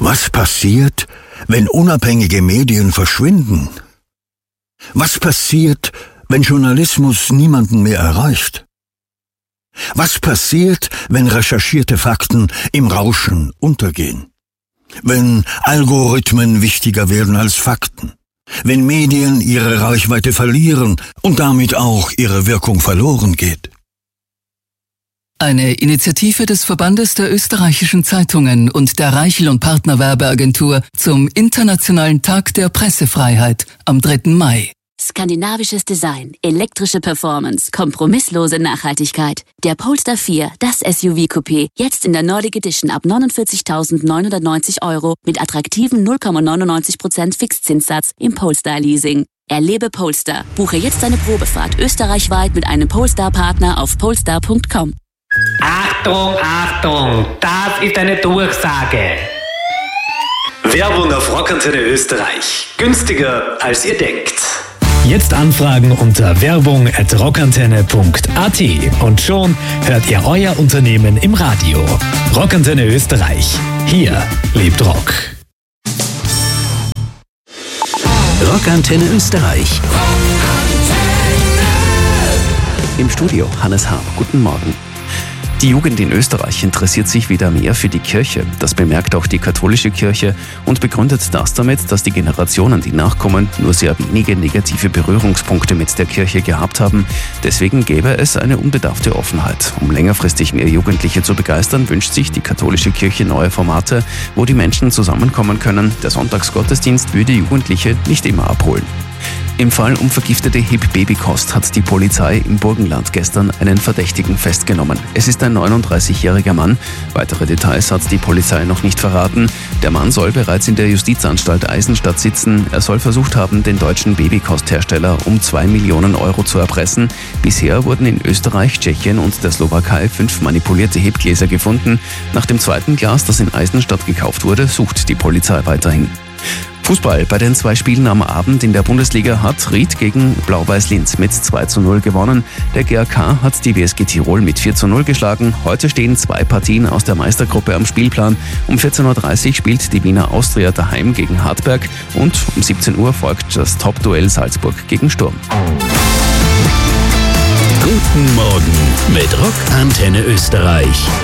Was passiert, wenn unabhängige Medien verschwinden? Was passiert, wenn Journalismus niemanden mehr erreicht? Was passiert, wenn recherchierte Fakten im Rauschen untergehen? Wenn Algorithmen wichtiger werden als Fakten? Wenn Medien ihre Reichweite verlieren und damit auch ihre Wirkung verloren geht? Eine Initiative des Verbandes der österreichischen Zeitungen und der Reichel & Partner Werbeagentur zum Internationalen Tag der Pressefreiheit am 3. Mai. Skandinavisches Design, elektrische Performance, kompromisslose Nachhaltigkeit. Der Polestar 4, das SUV-Coupé, jetzt in der Nordic Edition ab 49.990 € mit attraktiven 0,99% Fixzinssatz im Polestar-Leasing. Erlebe Polestar. Buche jetzt eine Probefahrt österreichweit mit einem Polestar-Partner auf polestar.com. Achtung, Achtung, das ist eine Durchsage. Werbung auf Rockantenne Österreich. Günstiger als ihr denkt. Jetzt anfragen unter werbung@rockantenne.at und schon hört ihr euer Unternehmen im Radio. Rockantenne Österreich. Hier lebt Rock. Rockantenne Österreich. Im Studio Hannes Hahn. Guten Morgen. Die Jugend in Österreich interessiert sich wieder mehr für die Kirche. Das bemerkt auch die katholische Kirche und begründet das damit, dass die Generationen, die nachkommen, nur sehr wenige negative Berührungspunkte mit der Kirche gehabt haben. Deswegen gäbe es eine unbedarfte Offenheit. Um längerfristig mehr Jugendliche zu begeistern, wünscht sich die katholische Kirche neue Formate, wo die Menschen zusammenkommen können. Der Sonntagsgottesdienst würde Jugendliche nicht immer abholen. Im Fall um vergiftete Hip-Babykost hat die Polizei im Burgenland gestern einen Verdächtigen festgenommen. Es ist ein 39-jähriger Mann. Weitere Details hat die Polizei noch nicht verraten. Der Mann soll bereits in der Justizanstalt Eisenstadt sitzen. Er soll versucht haben, den deutschen Babykosthersteller um 2 Millionen € zu erpressen. Bisher wurden in Österreich, Tschechien und der Slowakei 5 manipulierte Hip-Gläser gefunden. Nach dem zweiten Glas, das in Eisenstadt gekauft wurde, sucht die Polizei weiterhin. Fußball. Bei den 2 Spielen am Abend in der Bundesliga hat Ried gegen Blau-Weiß Linz mit 2:0 gewonnen. Der GAK hat die WSG Tirol mit 4:0 geschlagen. Heute stehen 2 Partien aus der Meistergruppe am Spielplan. Um 14:30 Uhr spielt die Wiener Austria daheim gegen Hartberg und um 17 Uhr folgt das Top-Duell Salzburg gegen Sturm. Guten Morgen mit Rockantenne Österreich.